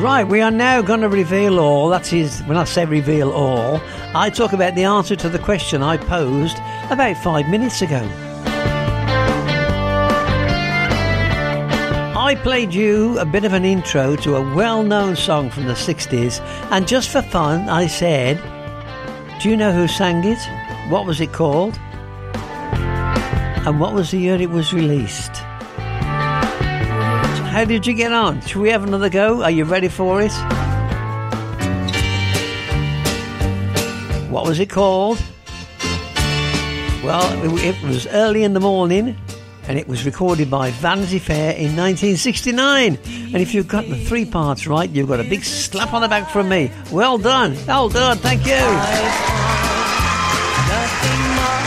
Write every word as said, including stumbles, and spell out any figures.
Right, we are now going to reveal all. That is, when I say reveal all, I talk about the answer to the question I posed about five minutes ago. I played you a bit of an intro to a well-known song from the sixties, and just for fun, I said, do you know who sang it? What was it called? And what was the year it was released? How did you get on? Shall we have another go? Are you ready for it? What was it called? Well, it was early in the morning, and it was recorded by Vanity Fair in nineteen sixty-nine. And if you've got the three parts right, you've got a big slap on the back from me. Well done. Well done. Thank you.